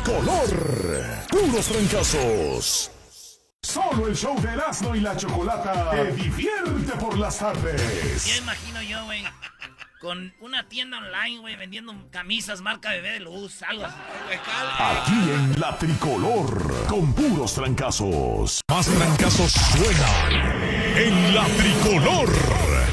tricolor. Puros trancazos. Solo el show de Erasmo y la Chocolata te divierte por las tardes. Ya imagino yo, güey, con una tienda online, güey, vendiendo camisas marca Bebé de Luz, algo así. Aquí en la tricolor, con puros trancazos. Más trancazos suenan en la tricolor.